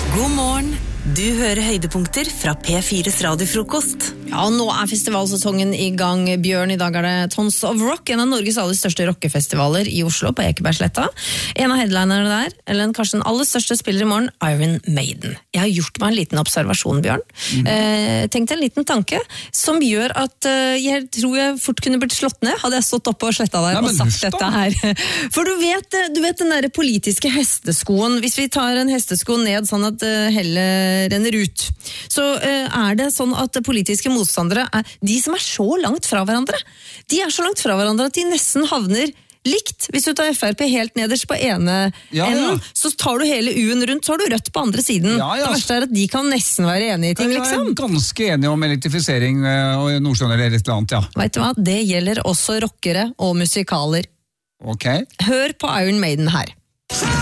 God morgen, du hører høydepunkter fra P4's radiofrokost. Ja, nå festivalsesongen i gang, Bjørn. I dag det Tons of Rock, en av Norges aller største rockefestivaler i Oslo, på Ekebergsletta. En av headlinerne der, eller kanskje den aller største spiller i morgen, Iron Maiden. Jeg har gjort meg en liten observasjon, Bjørn. Tenkte en liten tanke, som gjør at jeg tror jeg fort kunne blitt slått ned, hadde jeg stått oppe og sletta der og sagt dette her. For du vet den der politiske hesteskoen, hvis vi tar en hestesko ned sånn at hellet renner ut, så det sånn at politiske motstandere de som så langt fra hverandre. De så langt fra hverandre at de nesten havner likt. Hvis du tar FRP helt nederst på ene enden, så tar du hele U-en rundt, så har du rødt på andre siden. Det verste at de kan nesten være enige i ting, liksom. Jeg ganske enige om elektrifisering og Nordsjøen eller et eller annet, ja. Vet du hva? Det gjelder også rockere og musikaler. Ok. Hør på Iron Maiden her.